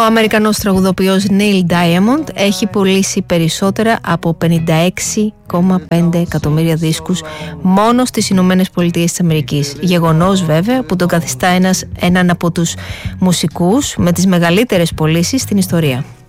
Ο Αμερικανός τραγουδοποιός Neil Diamond έχει πωλήσει περισσότερα από 56,5 εκατομμύρια δίσκους μόνο στις Ηνωμένες Πολιτείες της Αμερικής. Γεγονός βέβαια που τον καθιστά έναν από τους μουσικούς με τις μεγαλύτερες πωλήσεις στην ιστορία.